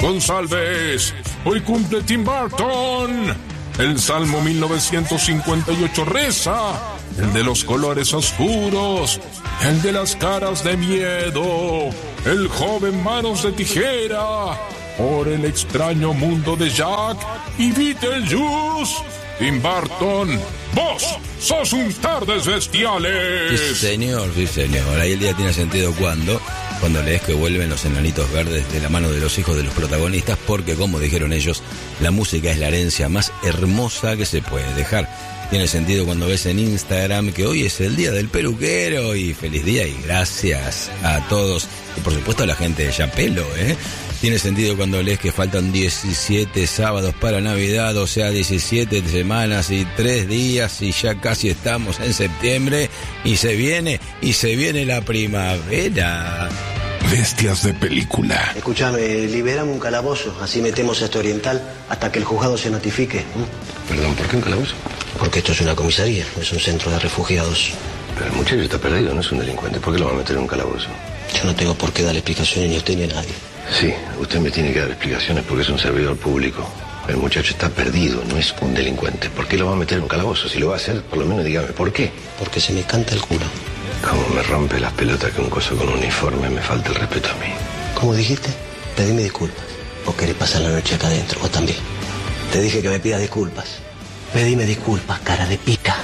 González. Hoy cumple Tim Burton. El Salmo 1958 reza: el de los colores oscuros, el de las caras de miedo, el joven manos de tijera, por el extraño mundo de Jack y Beetlejuice. Tim Burton, vos sos un Tardes Bestiales. Sí, señor, sí, señor. Ahí el día tiene sentido cuando lees que vuelven los enanitos verdes de la mano de los hijos de los protagonistas, porque, como dijeron ellos, la música es la herencia más hermosa que se puede dejar. Tiene sentido cuando ves en Instagram que hoy es el día del peluquero, y feliz día y gracias a todos. Y por supuesto a la gente de Yapelo, Tiene sentido cuando lees que faltan 17 sábados para Navidad, o sea, 17 semanas y 3 días, y ya casi estamos en septiembre, y se viene la primavera. Bestias de película. Escúchame, liberame un calabozo, así metemos a este oriental hasta que el juzgado se notifique. Perdón, ¿por qué un calabozo? Porque esto es una comisaría, no es un centro de refugiados. Pero el muchacho está perdido, no es un delincuente. ¿Por qué lo va a meter en un calabozo? Yo no tengo por qué darle explicaciones ni a usted ni a nadie. Sí, usted me tiene que dar explicaciones porque es un servidor público. El muchacho está perdido, no es un delincuente. ¿Por qué lo va a meter en un calabozo? Si lo va a hacer, por lo menos dígame, ¿por qué? Porque se me canta el culo. Cómo me rompe las pelotas que un coso con uniforme me falta el respeto a mí. ¿Cómo dijiste? Pedime disculpas. ¿O querés pasar la noche acá adentro? Vos también. Te dije que me pidas disculpas. Pedime disculpas, cara de pica.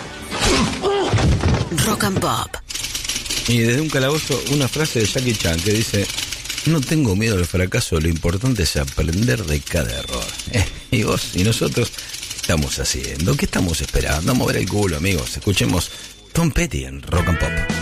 Rock and Pop. Y desde un calabozo, una frase de Jackie Chan que dice: no tengo miedo al fracaso, lo importante es aprender de cada error. Y vos y nosotros, ¿qué estamos haciendo? ¿Qué estamos esperando? A mover el culo, amigos. Escuchemos Tom Petty en Rock and Pop.